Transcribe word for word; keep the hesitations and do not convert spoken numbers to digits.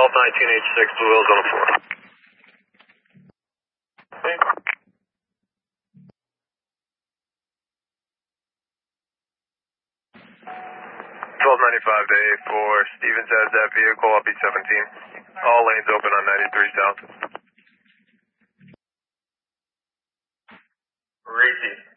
twelve nineteen H six, Blue Hills on the floor. twelve ninety-five to A four, Stevens has that vehicle, I'll be seventeen. All lanes open on ninety-three south. Racy.